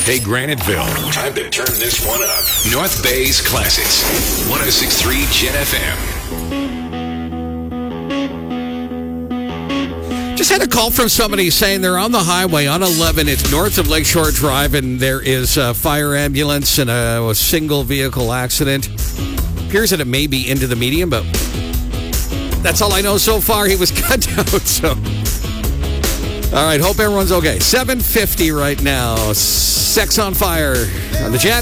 Hey, Graniteville, time to turn this one up. North Bay's Classics, 106.3 Gen FM. Just had a call from somebody saying they're on the highway on 11. It's north of Lakeshore Drive, and there is a fire ambulance and a single vehicle accident. Appears that it may be into the median, but that's all I know so far. He was cut out, so... All right, hope everyone's okay. 7:50 right now. Sex on Fire on the Jet.